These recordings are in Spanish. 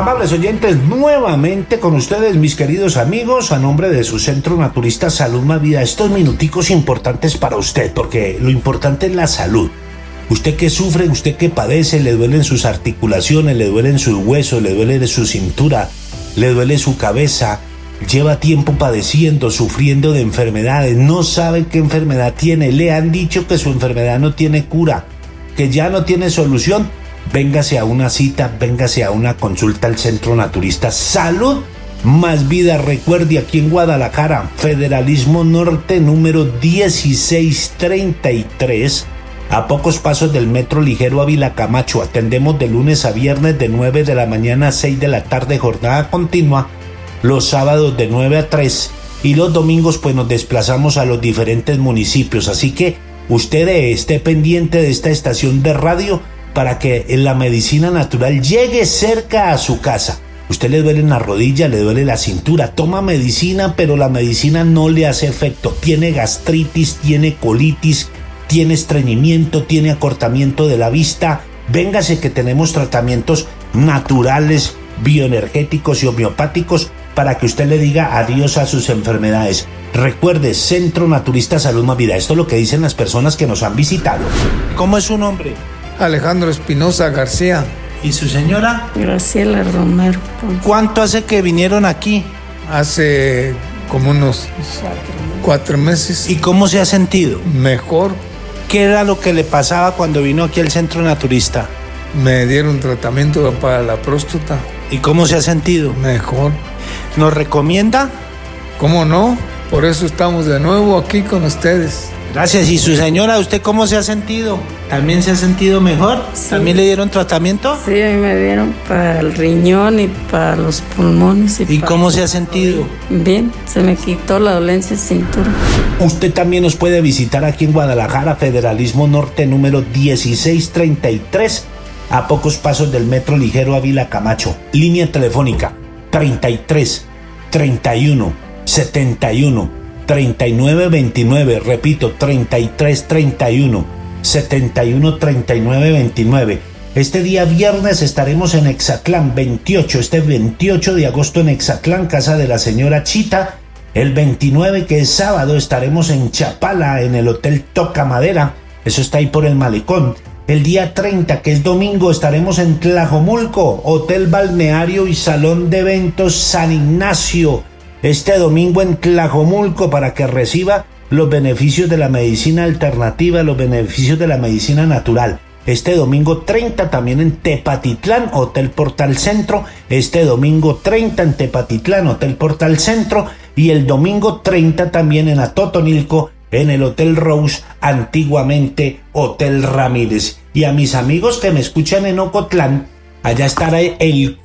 Amables oyentes, nuevamente con ustedes, mis queridos amigos, a nombre de su Centro Naturista Salud Más Vida, estos minuticos importantes para usted, porque lo importante es la salud. Usted que sufre, usted que padece, le duelen sus articulaciones, le duelen sus huesos, le duele su cintura, le duele su cabeza, lleva tiempo padeciendo, sufriendo de enfermedades, no sabe qué enfermedad tiene, le han dicho que su enfermedad no tiene cura, que ya no tiene solución. Véngase a una cita, véngase a una consulta al Centro Naturista Salud Más Vida. Recuerde, aquí en Guadalajara, Federalismo Norte, número 1633, a pocos pasos del Metro Ligero Ávila Camacho. Atendemos de lunes a viernes de 9 de la mañana a 6 de la tarde, jornada continua, los sábados de 9 a 3 y los domingos pues nos desplazamos a los diferentes municipios. Así que usted esté pendiente de esta estación de radio para que la medicina natural llegue cerca a su casa. Usted le duele la rodilla, le duele la cintura, toma medicina, pero la medicina no le hace efecto. Tiene gastritis, tiene colitis, tiene estreñimiento, tiene acortamiento de la vista. Véngase que tenemos tratamientos naturales, bioenergéticos y homeopáticos para que usted le diga adiós a sus enfermedades. Recuerde, Centro Naturista Salud Más Vida. Esto es lo que dicen las personas que nos han visitado. ¿Cómo es su nombre? Alejandro Espinosa García. ¿Y su señora? Graciela Romero. ¿Cuánto hace que vinieron aquí? Hace como unos 4 meses. ¿Y cómo se ha sentido? Mejor. ¿Qué era lo que le pasaba cuando vino aquí al Centro Naturista? Me dieron tratamiento para la próstata. ¿Y cómo se ha sentido? Mejor. ¿Nos recomienda? ¿Cómo no? Por eso estamos de nuevo aquí con ustedes. Gracias. ¿Y su señora, usted cómo se ha sentido? ¿También se ha sentido mejor? Sí. ¿También le dieron tratamiento? Sí, a mí me dieron para el riñón y para los pulmones. ¿Y cómo se ha sentido? Bien, se me quitó la dolencia de cintura. Usted también nos puede visitar aquí en Guadalajara, Federalismo Norte, número 1633, a pocos pasos del Metro Ligero Ávila Camacho. Línea telefónica 33 31 71 3929, repito, 33 31 71 39 29. Este día viernes estaremos en Exatlán, 28, este 28 de agosto en Exatlán, casa de la señora Chita. El 29, que es sábado, estaremos en Chapala, en el Hotel Toca Madera, eso está ahí por el Malecón. El día 30, que es domingo, estaremos en Tlajomulco, Hotel Balneario y Salón de Eventos San Ignacio. Este domingo en Tlajomulco, para que reciba los beneficios de la medicina alternativa, los beneficios de la medicina natural. Este domingo 30 también en Tepatitlán, Hotel Portal Centro. Este domingo 30 en Tepatitlán, Hotel Portal Centro. Y el domingo 30 también en Atotonilco, en el Hotel Rose, antiguamente Hotel Ramírez. Y a mis amigos que me escuchan en Ocotlán, allá estará el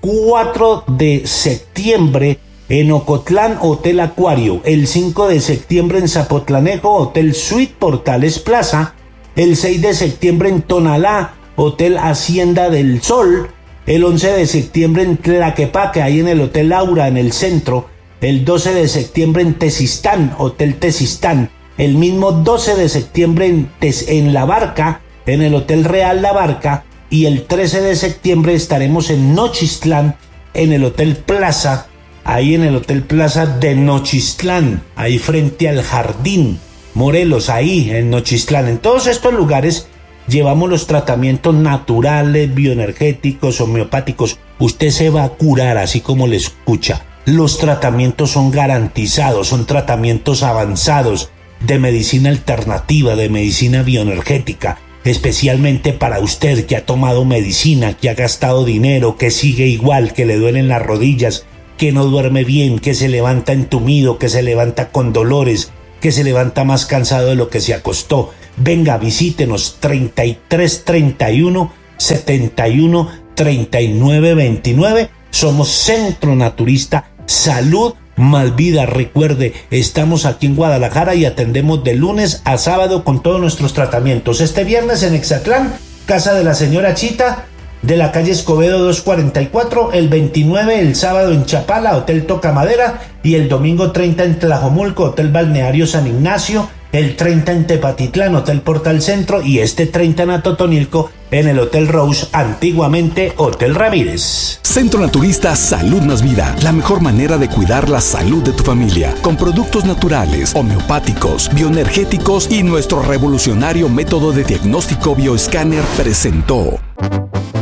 4 de septiembre en Ocotlán, Hotel Acuario. El 5 de septiembre en Zapotlanejo, Hotel Suite Portales Plaza. El 6 de septiembre en Tonalá, Hotel Hacienda del Sol. El 11 de septiembre en Tlaquepaque, ahí en el Hotel Aura, en el centro. El 12 de septiembre en Tezistán, Hotel Tezistán. El mismo 12 de septiembre en La Barca, en el Hotel Real La Barca. Y el 13 de septiembre estaremos en Nochistlán, en el Hotel Plaza, ahí en el Hotel Plaza de Nochistlán, ahí frente al Jardín Morelos, ahí en Nochistlán. En todos estos lugares llevamos los tratamientos naturales, bioenergéticos, homeopáticos. Usted se va a curar así como le escucha. Los tratamientos son garantizados, son tratamientos avanzados de medicina alternativa, de medicina bioenergética, especialmente para usted que ha tomado medicina, que ha gastado dinero, que sigue igual, que le duelen las rodillas, que no duerme bien, que se levanta entumido, que se levanta con dolores, que se levanta más cansado de lo que se acostó. Venga, visítenos, 33 31 71 39 29. Somos Centro Naturista Salud Más Vida. Recuerde, estamos aquí en Guadalajara y atendemos de lunes a sábado con todos nuestros tratamientos. Este viernes en Exatlán, casa de la señora Chita, de la calle Escobedo 244, el 29 el sábado en Chapala, Hotel Toca Madera, y el domingo 30 en Tlajomulco, Hotel Balneario San Ignacio, el 30 en Tepatitlán, Hotel Portal Centro, y este 30 en Atotonilco, en el Hotel Rose, antiguamente Hotel Ramírez. Centro Naturista Salud Más Vida, la mejor manera de cuidar la salud de tu familia, con productos naturales, homeopáticos, bioenergéticos y nuestro revolucionario método de diagnóstico bioescáner presentó